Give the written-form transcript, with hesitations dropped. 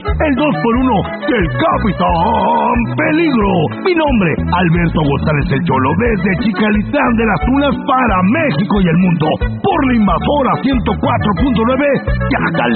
El 2x1 del Capitán Peligro. Mi nombre, Alberto González el Cholo, desde Chicalitán de las Tunas para México y el mundo. Por la Invasora 104.9 y hasta